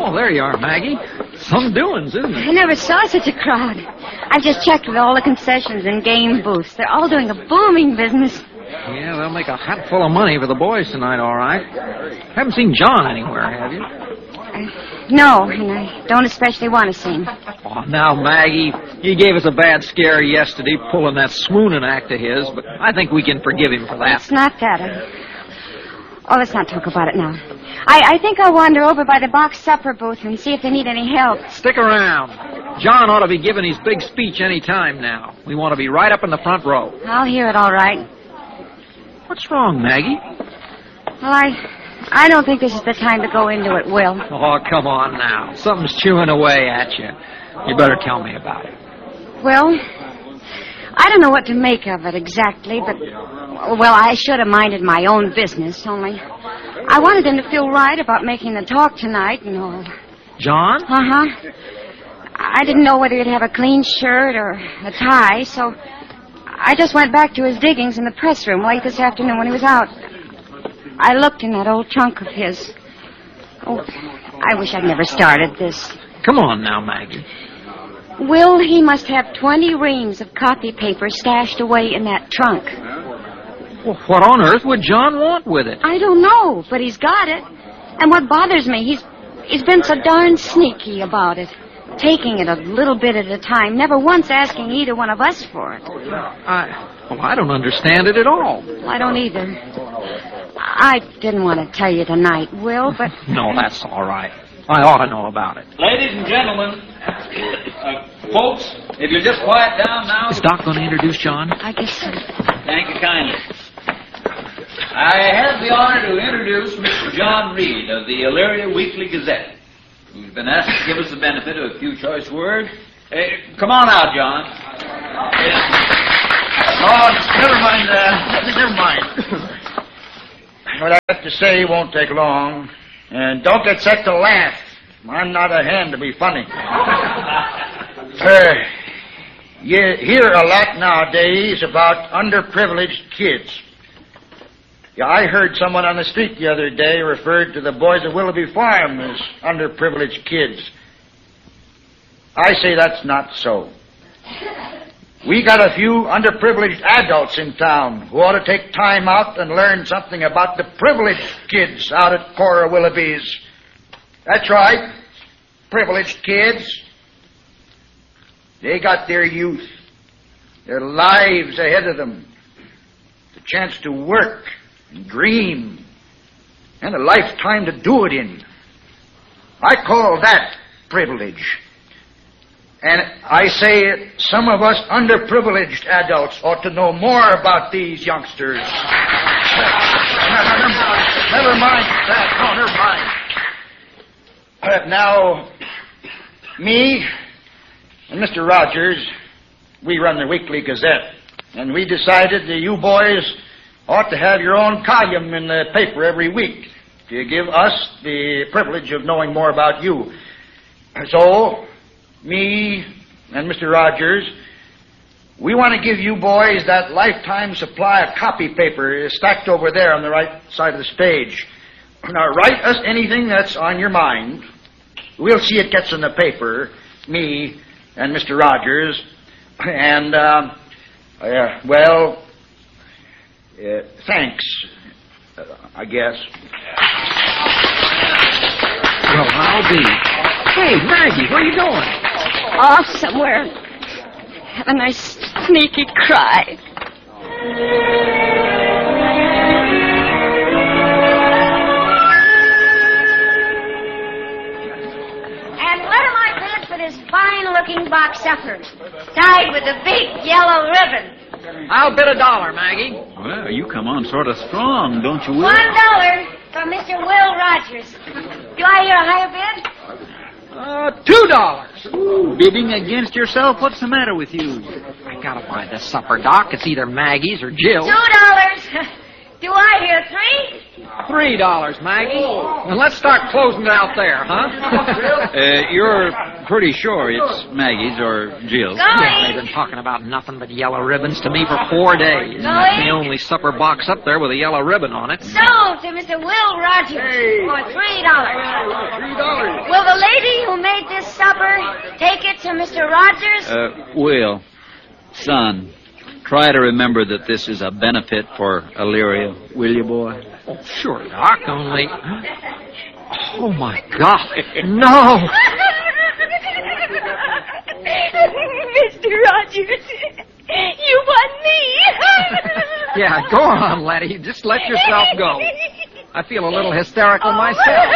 Oh, there you are, Maggie. Some doings, isn't it? I never saw such a crowd. I've just checked with all the concessions and game booths. They're all doing a booming business. Yeah, they'll make a hatful of money for the boys tonight, all right. Haven't seen John anywhere, have you? No, and I don't especially want to see him. Oh, now, Maggie, he gave us a bad scare yesterday pulling that swooning act of his, but I think we can forgive him for that. It's not that. Oh, let's not talk about it now. I think I'll wander over by the box supper booth and see if they need any help. Stick around. John ought to be giving his big speech any time now. We want to be right up in the front row. I'll hear it all right. What's wrong, Maggie? Well, I don't think this is the time to go into it, Will. Oh, come on now. Something's chewing away at you. You better tell me about it. Well, I don't know what to make of it exactly, but, well, I should have minded my own business, only I wanted him to feel right about making the talk tonight and all. John? Uh-huh. I didn't know whether he'd have a clean shirt or a tie, so I just went back to his diggings in the press room late this afternoon when he was out. I looked in that old trunk of his. Oh, I wish I'd never started this. Come on now, Maggie. Will, he must have 20 reams of copy paper stashed away in that trunk. Well, what on earth would John want with it? I don't know, but he's got it. And what bothers me, he's been so darn sneaky about it. Taking it a little bit at a time, never once asking either one of us for it. I don't understand it at all. Well, I don't either. I didn't want to tell you tonight, Will, but... No, that's all right. I ought to know about it. Ladies and gentlemen, folks, if you'll just quiet down now... Is Doc going to introduce John? I guess so. Thank you kindly. I have the honor to introduce Mr. John Reed of the Elyria Weekly Gazette, who's been asked to give us the benefit of a few choice words. Come on out, John. Oh, never mind. What I have to say won't take long. And don't get set to laugh. I'm not a hand to be funny. You hear a lot nowadays about underprivileged kids. Yeah, I heard someone on the street the other day referred to the boys of Willoughby Farm as underprivileged kids. I say that's not so. We got a few underprivileged adults in town who ought to take time out and learn something about the privileged kids out at Cora Willoughby's. That's right, privileged kids. They got their youth, their lives ahead of them, the chance to work and dream, and a lifetime to do it in. I call that privilege. And I say some of us underprivileged adults ought to know more about these youngsters. Never mind that. No, never mind. Now, me and Mr. Rogers, we run the Weekly Gazette, and we decided that you boys ought to have your own column in the paper every week to give us the privilege of knowing more about you. So, me and Mr. Rogers, we want to give you boys that lifetime supply of copy paper stacked over there on the right side of the page. Now, write us anything that's on your mind. We'll see it gets in the paper, me and Mr. Rogers. And, thanks, I guess. Well, I'll be. Hey, Maggie, where are you going? Off somewhere. Have a nice sneaky cry. And what am I bid for this fine-looking box supper? Tied with a big yellow ribbon. I'll bid $1, Maggie. Well, you come on sort of strong, don't you, Will? $1 for Mr. Will Rogers. Do I hear a higher bid? $2. Ooh, bidding against yourself? What's the matter with you? I gotta buy this supper, Doc. It's either Maggie's or Jill's. $2. Do I hear $3? $3, Maggie. And let's start closing it out there, huh? You're pretty sure it's Maggie's or Jill's? Yeah, they've been talking about nothing but yellow ribbons to me for 4 days. That's the only supper box up there with a yellow ribbon on it. Sold to Mr. Will Rogers for $3. $3. Will the eat this supper, take it to Mr. Rogers? Will, son, try to remember that this is a benefit for Elyria, will you, boy? Oh, sure, Doc, only... Oh, my God. No! Mr. Rogers, you want me? Yeah, go on, Letty. Just let yourself go. I feel a little hysterical myself.